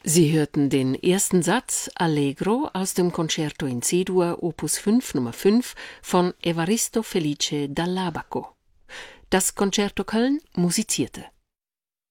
Sie hörten den ersten Satz Allegro aus dem Concerto in C-Dur Opus 5 Nummer 5 von Evaristo Felice Dall'Abaco. Das Concerto Köln musizierte